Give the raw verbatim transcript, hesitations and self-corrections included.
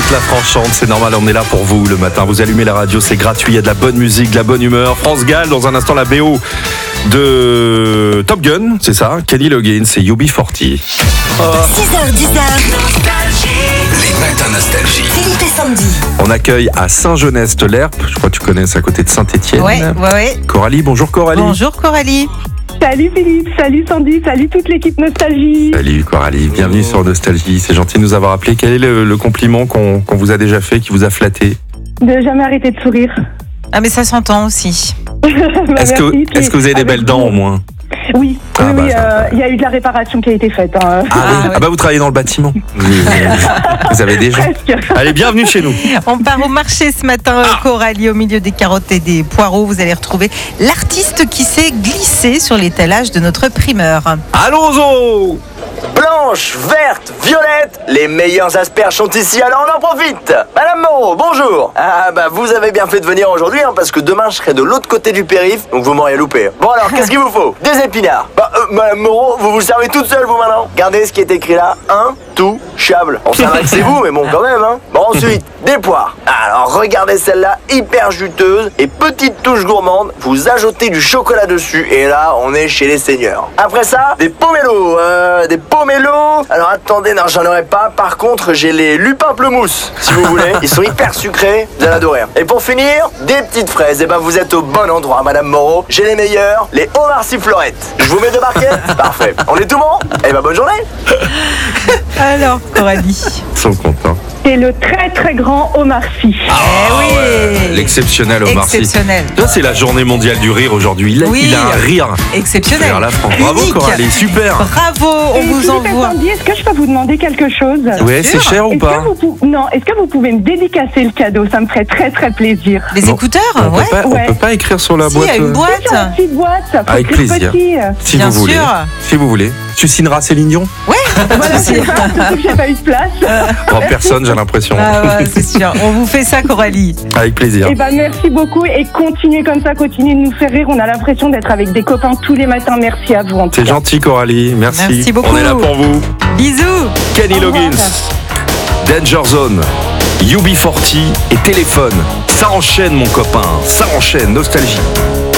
toute la France chante, c'est normal, on est là pour vous le matin. Vous allumez la radio, c'est gratuit, il y a de la bonne musique, de la bonne humeur. France Gall, dans un instant la B O de Top Gun, c'est ça. Kenny Loggins, c'est U B quarante. Oh. six heures dix. Les matins nostalgie. Philippe et Sandy. On accueille à Saint-Genest-l'Herpe, je crois que tu connais, c'est à côté de Saint-Étienne. Ouais, ouais, ouais. Coralie, bonjour Coralie. Bonjour Coralie. Salut Philippe, salut Sandy, salut toute l'équipe Nostalgie. Salut Coralie, bienvenue sur Nostalgie. C'est gentil de nous avoir appelé. Quel est le, le compliment qu'on, qu'on vous a déjà fait, qui vous a flatté? De jamais arrêter de sourire. Ah mais ça s'entend aussi. Bah, Est-ce que, merci, est-ce que vous avez des avec belles dents vous. au moins? Oui, Ah, oui, bah, oui, ça, euh, ça. il y a eu de la réparation qui a été faite. Hein. Ah, oui. Ah, ouais. Ah bah vous travaillez dans le bâtiment. Vous, vous avez des gens. Presque. Allez, bienvenue chez nous. On part au marché ce matin, Ah. Coralie, au milieu des carottes et des poireaux. Vous allez retrouver l'artiste qui s'est glissé sur l'étalage de notre primeur. Allons-y. Blanche, verte, violette, les meilleurs asperges sont ici, alors on en profite. Madame Moreau, bonjour. Ah bah vous avez bien fait de venir aujourd'hui, hein, parce que demain je serai de l'autre côté du périph', donc vous m'auriez loupé. Bon alors, qu'est-ce qu'il vous faut? Des épinards. Bah euh, Madame Moreau, vous vous le servez toute seule vous maintenant. Regardez ce qui est écrit là, intouchable. On savait que c'est vous, mais bon quand même, hein. Bon ensuite, des poires. Alors regardez celle-là, hyper juteuse et petite touche gourmande. Vous ajoutez du chocolat dessus et là on est chez les seigneurs. Après ça, des pomelos, euh, des pomelos. Alors attendez, non j'en aurais pas. Par contre j'ai les lupins pleumousse, si vous voulez. Ils sont hyper sucrés, vous allez adorer. Et pour finir, des petites fraises. Et ben vous êtes au bon endroit, Madame Moreau. J'ai les meilleurs, les Omar Sifflorette. Je vous mets deux barquettes. Parfait. On est tout bon? Et ben bonne journée. Alors Coralie. Ils sont contents. C'est le très très grand Omar Sy. eh oui. L'exceptionnel Omar Sy. Exceptionnel. Ça, c'est la journée mondiale du rire aujourd'hui. Il, a- Oui. il a un rire. Exceptionnel. Rire la France. Bravo Unique. Coralie, super. Bravo, on Et vous Philippe et envoie. Sandy, est-ce que je peux vous demander quelque chose? Ouais, c'est cher ou Est-ce pas? que vous pou- Non, est-ce que vous pouvez me dédicacer le cadeau? Ça me ferait très très plaisir. Les Non. écouteurs, On ouais. peut pas, on ouais. peut pas écrire sur la Si, boîte. il y a une euh, boîte. Sur une petite boîte, ça faut Avec écrire plaisir. petit. Si Bien vous voulez. sûr. Si vous voulez. Tu signeras Céline Dion? Ouais. Voilà, c'est ça, surtout que j'ai pas eu de place. Oh, personne, j'ai l'impression. Ah ouais, c'est sûr. On vous fait ça, Coralie. Avec plaisir. Eh ben merci beaucoup et continuez comme ça, continuez de nous faire rire. On a l'impression d'être avec des copains tous les matins. Merci à vous en tout C'est cas. gentil Coralie, merci. Merci beaucoup. On est là pour vous. Bisous. Kenny Au revoir. Loggins, Danger Zone, U B quarante et Téléphone. Ça enchaîne mon copain, ça enchaîne, Nostalgie.